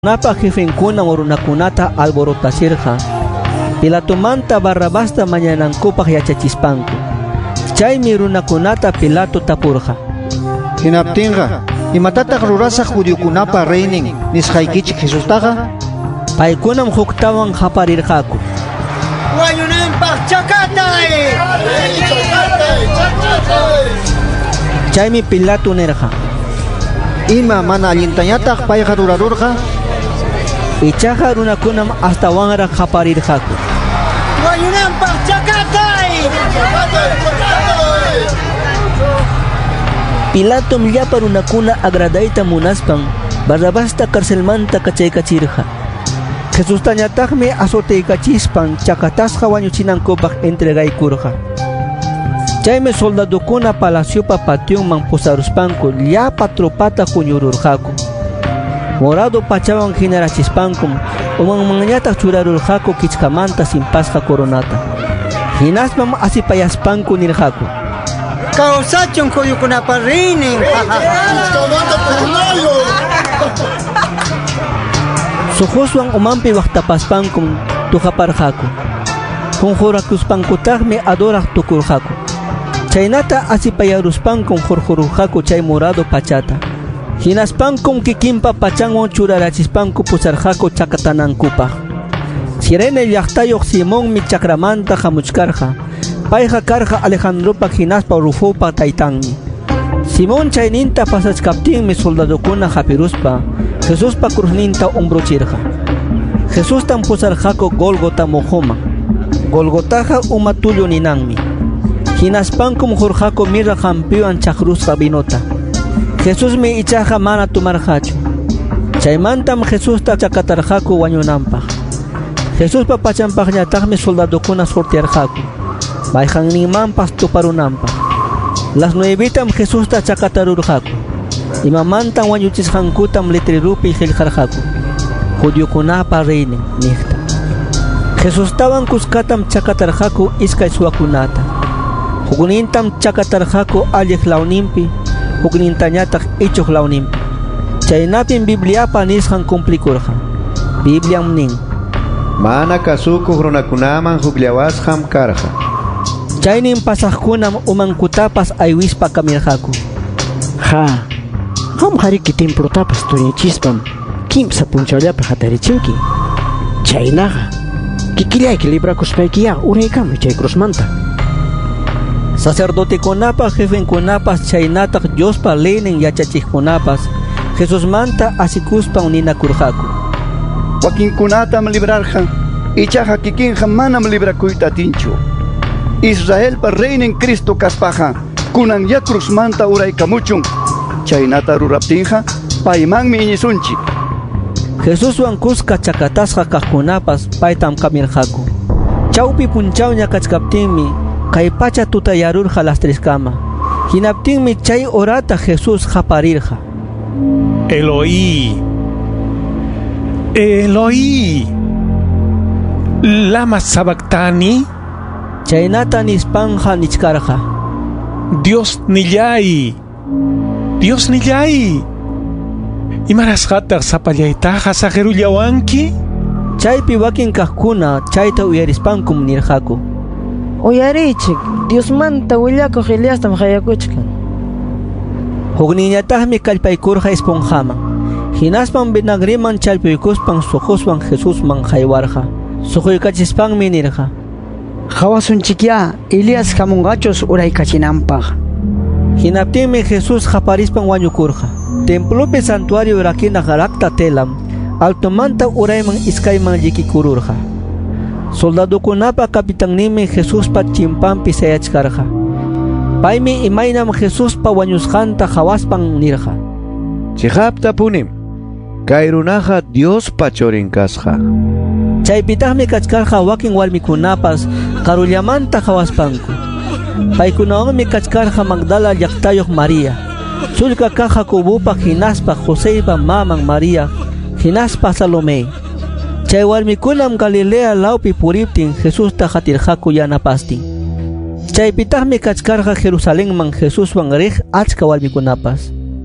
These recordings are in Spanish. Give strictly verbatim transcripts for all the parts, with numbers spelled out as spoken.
Napa jefenkuna runakunata alborotachirqa Pilatumanta Barrabasta mañanankupaq yachachispanku. Chaymi runakunata Pilato tapurqa. Hinaptinqa imatataq rurasaq judiokunapa reynin nisqaykichik Jesustaqa? Paykunam huktawan qaparirqaku. Wañunanpaq chakatay! Chaymi Pilato nirqa. Ima mana allintañataq payqa rurarurqa? Ichaqa runakunam hasta wanra qaparirqaku. Wañunanpaq chakatay! Pilatom llapa runakuna agradayta munaspan Barrabasta karcelmanta kachaykachirqa. Jesustañataqmi azotaykachispan chakatasqa wañuchinankupaq entregaykurqa. Chaymi soldadukuna palaciopa pationman pusaruspanku llapa tropata huñururqaku. Morado pachawan hinarachispankum umanmanñataq churarurqaku kichkamanta simpasqa coronata. Hinaspan asipayaspanku nirqaku. Kawsachun judiokunapa reynin. Sujuswan umanpi waqtapaspankum tuqaparqaku. Conjurakuspangkutaqmi adoraq tukurqaku. Chaynata asipayaruspankum hurhururqaku chay morado pachata. Hinaspankum kikinpa pachanwan churarachispanku pusarqaku chakatanankupaq. Sirene llaqtayuq Simonmi chakramanta hamuchkarqa. Payqa karqa Alejandropa hinaspa Rufopa taytanmi. Simón chayninta pasachkaptinmi soldadukuna hapiruspa Jesuspa cruzninta umbruchirqa. Jesustan pusarqaku Golgota mojoman. Golgotaqa uma tullu ninanmi. Hinaspankum hurqaku mirra hampiwan chaqrusqa vinota. Jesusmi ichaqa mana tumarqachu. Chaymantam Jesusta chakatarqaku wañunanpaq. Jesuspa pachanpaqñataqmi soldadukuna sortiarqaku. Mayqanninmanpas tuparunanpaq. Las nuevitam Jesusta chakatarurqaku. Imamantan wañuchisqankutam letrirupi qillqarqaku. Judiokunapa reynin niqta. Jesustawan kuskatam chakatarqaku iskay suwakunata. Huknintam chakatarqaku alliq lawninpi, huknintañataq ichuq lawninpi. Chaynapim Bibliapa nisqan cumplikurqa. Bibliam nin: Mana kasukuq runakunaman hukllawasqam karqa. Chaynin pasaqkunam umankutapas aywispa kamirqaku. Ha, qam qariki templotapas tuñachispam kimsa punchawllapi hatarichinki. Chaynaqa kikillayki librakuspaykiya uraykamuy chay cruzmanta. Sacerdotekunapa jefenkunapas chaynataq Diospa leynin yachachiqkunapas Jesusmanta asikuspan ninakurqaku. Wakinkunatam librarqa ichaqa kikinqa manam librakuyta atinchu. Israelpa reynin Cristo kaspaqa kunan ya cruzmanta uraykamuchun. Chaynata ruraptinqa paymanmi iñisunchik. Jesuswan kuska chakatasqa kaqkunapas paytam kamirqaku. Chawpi punchawña kachkaptinmi kay pacha tutayarurqa las tres kama. Hinaptinmi chay orata Jesus qaparirqa. Eloí, Eloí, lama sabactani. Chaynata nispanja nichkarqa. Dios nillay, Dios nillay. Imarasqataq sapallaytaqa saqirullawanki? Chaypi wakin kaqkuna chayta uyarispankum nirqaku. Uyarichik, Diosmanta willakuq Eliastam hayakuchkan. Hukniñataqmi kallpaykurqa esponjaman. Hinaspan vinagriman challpuykuspan sujuswan Jesusman haywarqa. Sujuykachispanmi nirqa. Hawasunchikya Elias hamunqachus uraykachinanpaq. Hinaptinmi Jesus qaparispan wañukurqa. Templopi santuario rakina rakta telam altomanta urayman iskayman llikikururqa. Soldadukunapa kapitanninmi Jesuspa chimpanpi sayachkarqa. Paymi imaynam Jesuspa wañusqanta hawaspan nirqa. Chihapta punim, kay runaqa Diospa churin kasqa. Chaypitaqmi kachkarqa wakin warmikunapas qarullamanta hawaspanku. Paykunawanmi kachkarqa Magdala llaqtayuq María, sulka kaq Jacobupa hinaspa Joseipa maman María, hinaspa Salomé. Chay warmikunam Galilea lawpi puriptin Jesusta qatirqaku yanapastin. Chaypitaqmi kachkarqa Jerusalenman Jesuswan riq achka warmikunapas.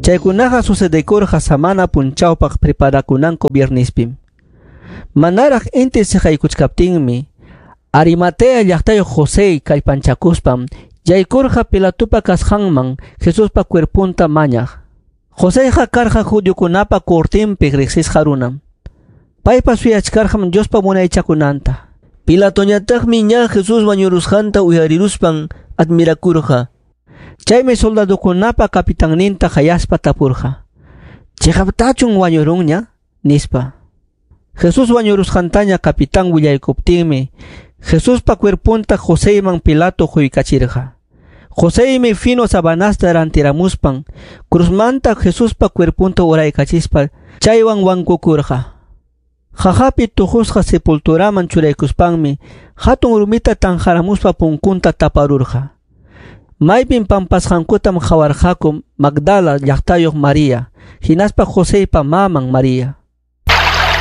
Chaykunaqa sucedikurqa samana punchawpaq preparakunanku viernispim. Manaraq inti siqaykuchkaptinmi Arimatea llaqtayuq José kallpanchakuspam yaykurqa Pilatupa kasqanman Jesuspa cuerpunta mañaq. Joséqa karqa judiokunapa cortinpi riqsisqa runam. Paypa suyachkarqam Diospa munaychakunanta. Pilatoñataqmi ña Jesus wañurusqanta uyariruspan admirakurqa. Chaymi soldadukunapa kapitanninta qayaspa tapurqa. ¿Chayqaptachun wañurunña? Nispa. Jesus wañurusqantaña capitán willaykuptinmi Jesuspa cuerpunta Joséman Pilato huykachirqa. Josémi fino sabanasta rantiramuspan cruzmanta Jesuspa cuerpunta uraykachispa chaywan wankukurqa. Jajapi tujusqa sepulturaman churaykuspanmi hatun rumita tanjaramuspa punkunta taparurqa. Maypin pampasqankutam hawarqaku Magdala llaqtayuq María, hinaspa Josépa maman María.